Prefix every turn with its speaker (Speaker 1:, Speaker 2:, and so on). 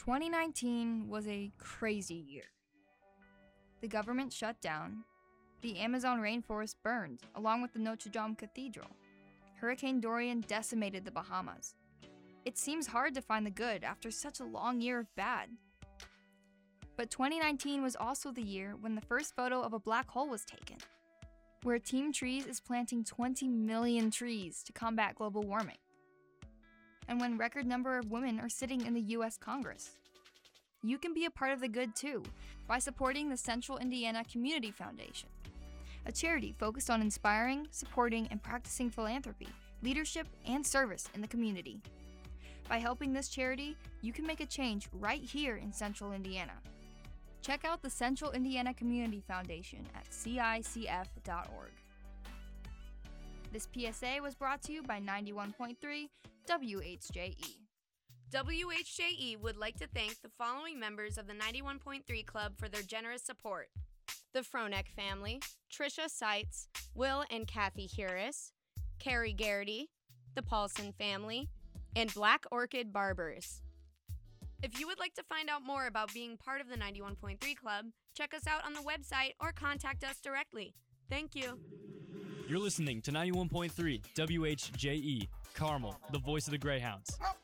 Speaker 1: 2019 was a crazy year. The government shut down. The Amazon rainforest burned, along with the Notre Dame Cathedral. Hurricane Dorian decimated the Bahamas. It seems hard to find the good after such a long year of bad. But 2019 was also the year when the first photo of a black hole was taken, where Team Trees is planting 20 million trees to combat global warming, and when record number of women are sitting in the US Congress. You can be a part of the good too by supporting the Central Indiana Community Foundation, a charity focused on inspiring, supporting, and practicing philanthropy, leadership, and service in the community. By helping this charity, you can make a change right here in Central Indiana. Check out the Central Indiana Community Foundation at CICF.org. This PSA was brought to you by 91.3 WHJE.
Speaker 2: WHJE would like to thank the following members of the 91.3 Club for their generous support. The Fronek family, Trisha Seitz, Will and Kathy Huris, Carrie Garrity, the Paulson family, and Black Orchid Barbers. If you would like to find out more about being part of the 91.3 Club, check us out on the website or contact us directly. Thank you.
Speaker 3: You're listening to 91.3 WHJE, Carmel, the voice of the Greyhounds.